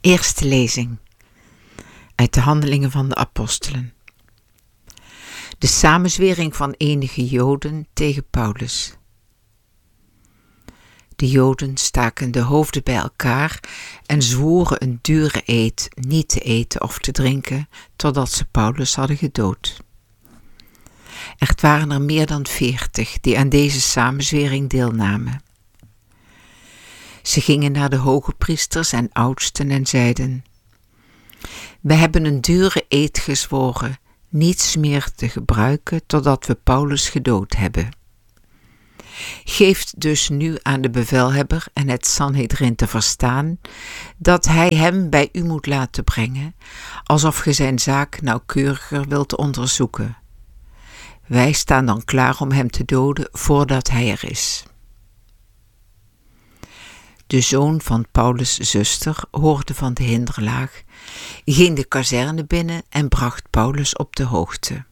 Eerste lezing uit de Handelingen van de Apostelen. De samenzwering van enige Joden tegen Paulus. De Joden staken de hoofden bij elkaar en zwoeren een dure eed niet te eten of te drinken totdat ze Paulus hadden gedood. Er waren er meer dan 40 die aan deze samenzwering deelnamen. Ze gingen naar de hoge priesters en oudsten en zeiden: We hebben een dure eed gezworen niets meer te gebruiken totdat we Paulus gedood hebben. Geeft dus nu aan de bevelhebber en het Sanhedrin te verstaan dat hij hem bij u moet laten brengen, alsof ge zijn zaak nauwkeuriger wilt onderzoeken. Wij staan dan klaar om hem te doden voordat hij er is. De zoon van Paulus' zuster hoorde van de hinderlaag, ging de kazerne binnen en bracht Paulus op de hoogte.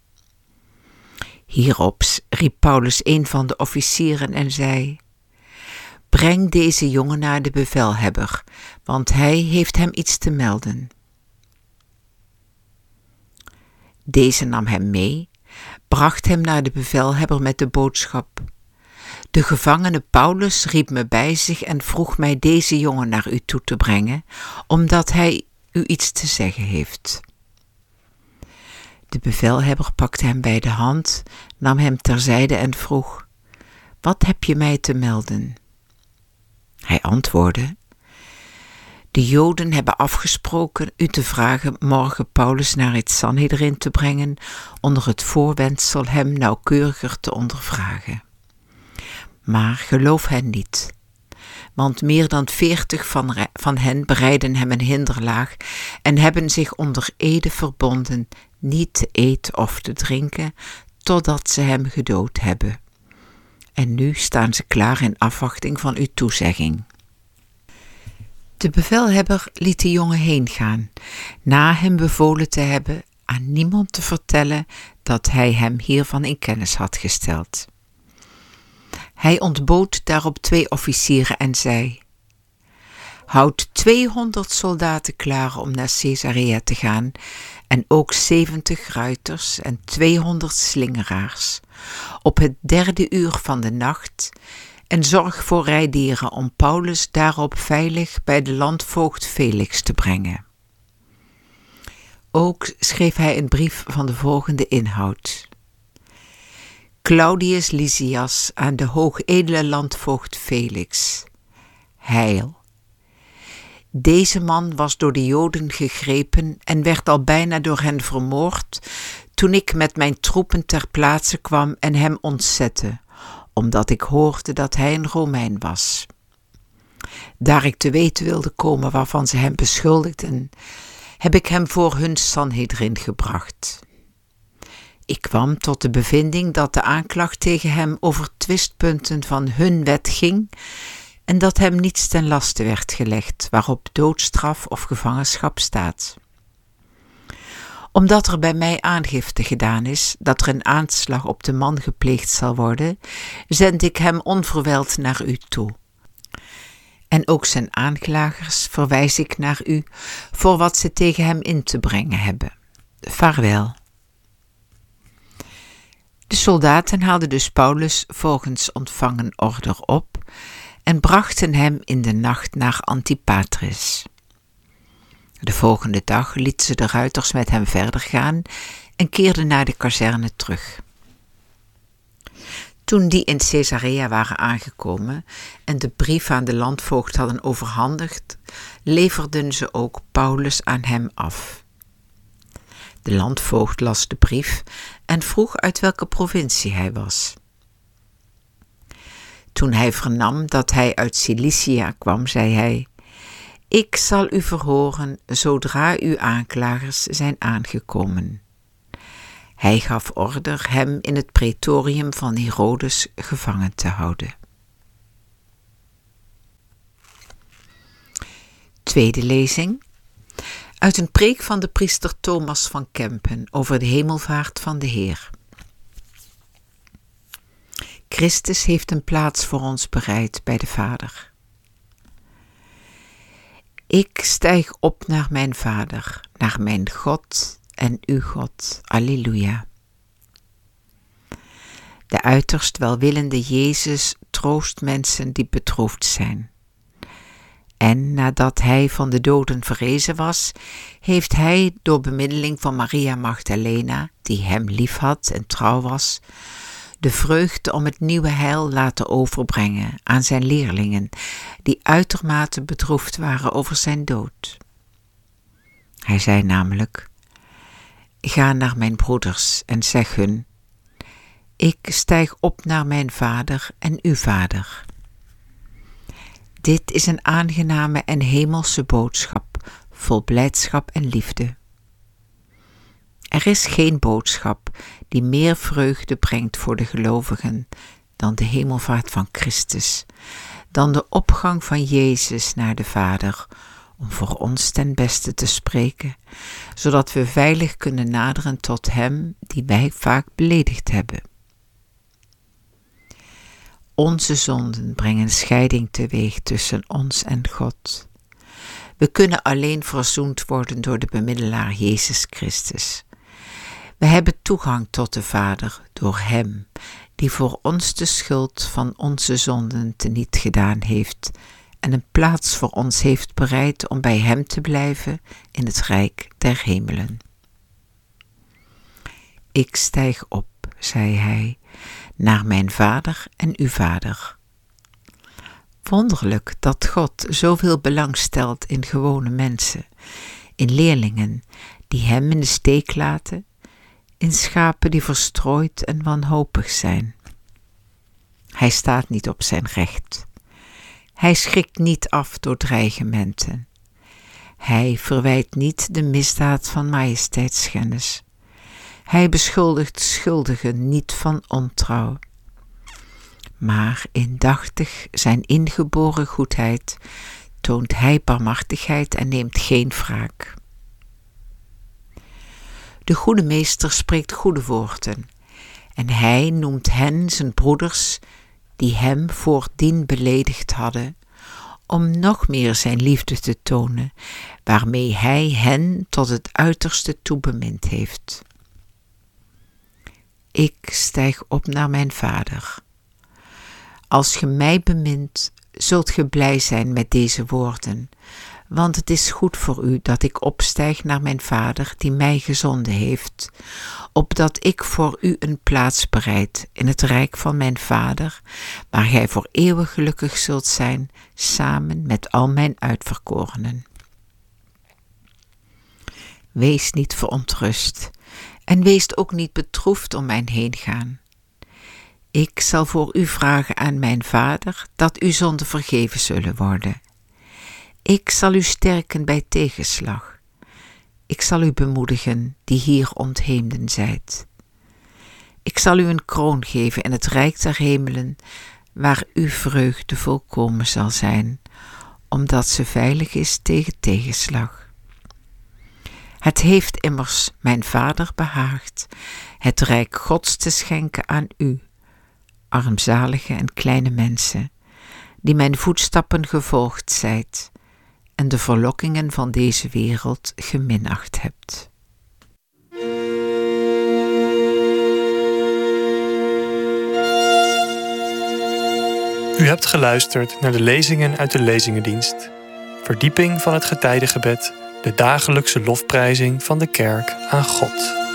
Hierop riep Paulus een van de officieren en zei: Breng deze jongen naar de bevelhebber, want hij heeft hem iets te melden. Deze nam hem mee, bracht hem naar de bevelhebber met de boodschap: De gevangene Paulus riep me bij zich en vroeg mij deze jongen naar u toe te brengen, omdat hij u iets te zeggen heeft. De bevelhebber pakte hem bij de hand, nam hem terzijde en vroeg: Wat heb je mij te melden? Hij antwoordde: De Joden hebben afgesproken u te vragen morgen Paulus naar het Sanhedrin te brengen, onder het voorwendsel hem nauwkeuriger te ondervragen. Maar geloof hen niet, want meer dan 40 van hen bereiden hem een hinderlaag en hebben zich onder ede verbonden niet te eten of te drinken totdat ze hem gedood hebben. En nu staan ze klaar in afwachting van uw toezegging. De bevelhebber liet de jongen heengaan, na hem bevolen te hebben aan niemand te vertellen dat hij hem hiervan in kennis had gesteld. Hij ontbood daarop 2 officieren en zei: Houd 200 soldaten klaar om naar Caesarea te gaan en ook 70 ruiters en 200 slingeraars op het 3e uur van de nacht en zorg voor rijdieren om Paulus daarop veilig bij de landvoogd Felix te brengen. Ook schreef hij een brief van de volgende inhoud: Claudius Lysias aan de hoogedele landvoogd Felix. Heil. Deze man was door de Joden gegrepen en werd al bijna door hen vermoord toen ik met mijn troepen ter plaatse kwam en hem ontzette, omdat ik hoorde dat hij een Romein was. Daar ik te weten wilde komen waarvan ze hem beschuldigden, heb ik hem voor hun Sanhedrin gebracht. Ik kwam tot de bevinding dat de aanklacht tegen hem over twistpunten van hun wet ging en dat hem niets ten laste werd gelegd waarop doodstraf of gevangenschap staat. Omdat er bij mij aangifte gedaan is dat er een aanslag op de man gepleegd zal worden, zend ik hem onverwijld naar u toe. En ook zijn aanklagers verwijs ik naar u voor wat ze tegen hem in te brengen hebben. Vaarwel. De soldaten haalden dus Paulus volgens ontvangen order op en brachten hem in de nacht naar Antipatris. De volgende dag lieten ze de ruiters met hem verder gaan en keerden naar de kazerne terug. Toen die in Caesarea waren aangekomen en de brief aan de landvoogd hadden overhandigd, leverden ze ook Paulus aan hem af. De landvoogd las de brief en vroeg uit welke provincie hij was. Toen hij vernam dat hij uit Cilicia kwam, zei hij: Ik zal u verhoren zodra uw aanklagers zijn aangekomen. Hij gaf order hem in het praetorium van Herodes gevangen te houden. Tweede lezing uit een preek van de priester Thomas van Kempen over de hemelvaart van de Heer. Christus heeft een plaats voor ons bereid bij de Vader. Ik stijg op naar mijn Vader, naar mijn God en uw God. Alleluia. De uiterst welwillende Jezus troost mensen die bedroefd zijn. En nadat hij van de doden verrezen was, heeft hij door bemiddeling van Maria Magdalena, die hem liefhad en trouw was, de vreugde om het nieuwe heil laten overbrengen aan zijn leerlingen, die uitermate bedroefd waren over zijn dood. Hij zei namelijk: Ga naar mijn broeders en zeg hun: Ik stijg op naar mijn Vader en uw Vader. Dit is een aangename en hemelse boodschap, vol blijdschap en liefde. Er is geen boodschap die meer vreugde brengt voor de gelovigen dan de hemelvaart van Christus, dan de opgang van Jezus naar de Vader, om voor ons ten beste te spreken, zodat we veilig kunnen naderen tot Hem die wij vaak beledigd hebben. Onze zonden brengen scheiding teweeg tussen ons en God. We kunnen alleen verzoend worden door de bemiddelaar Jezus Christus. We hebben toegang tot de Vader door Hem, die voor ons de schuld van onze zonden teniet gedaan heeft en een plaats voor ons heeft bereid om bij Hem te blijven in het rijk der hemelen. Ik stijg op, zei hij, naar mijn Vader en uw Vader. Wonderlijk dat God zoveel belang stelt in gewone mensen, in leerlingen die Hem in de steek laten, in schapen die verstrooid en wanhopig zijn. Hij staat niet op zijn recht. Hij schrikt niet af door dreigementen. Hij verwijt niet de misdaad van majesteitsschennis. Hij beschuldigt schuldigen niet van ontrouw. Maar indachtig zijn ingeboren goedheid toont hij barmhartigheid en neemt geen wraak. De goede meester spreekt goede woorden en hij noemt hen zijn broeders die hem voordien beledigd hadden, om nog meer zijn liefde te tonen, waarmee hij hen tot het uiterste toe bemind heeft. Ik stijg op naar mijn Vader. Als ge mij bemint, zult ge blij zijn met deze woorden, want het is goed voor u dat ik opstijg naar mijn Vader die mij gezonden heeft, opdat ik voor u een plaats bereid in het rijk van mijn Vader, waar gij voor eeuwig gelukkig zult zijn, samen met al mijn uitverkorenen. Wees niet verontrust en wees ook niet bedroefd om mijn heengaan. Ik zal voor u vragen aan mijn Vader dat uw zonden vergeven zullen worden. Ik zal u sterken bij tegenslag. Ik zal u bemoedigen die hier ontheemden zijt. Ik zal u een kroon geven in het rijk der hemelen, waar uw vreugde volkomen zal zijn, omdat ze veilig is tegen tegenslag. Het heeft immers mijn Vader behaagd het rijk Gods te schenken aan u, armzalige en kleine mensen, die mijn voetstappen gevolgd zijt en de verlokkingen van deze wereld geminacht hebt. U hebt geluisterd naar de lezingen uit de Lezingendienst. Verdieping van het getijdengebed, de dagelijkse lofprijzing van de kerk aan God.